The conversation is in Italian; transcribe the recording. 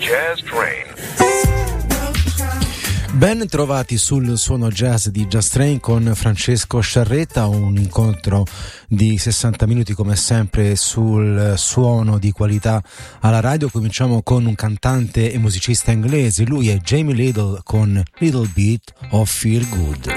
Jazz Train. Ben trovati sul suono jazz di Jazz Train con Francesco Sciarretta, un incontro di 60 minuti come sempre sul suono di qualità alla radio. Cominciamo con un cantante e musicista inglese, lui è Jamie Little con Little Bit of Feel Good.